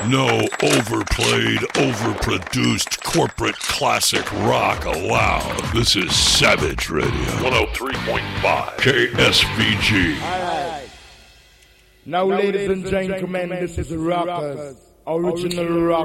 No overplayed, overproduced corporate classic rock allowed. This is Savage Radio. 103.5 KSVG. Alright. Now, ladies and gentlemen, this is Rockers. Original rock.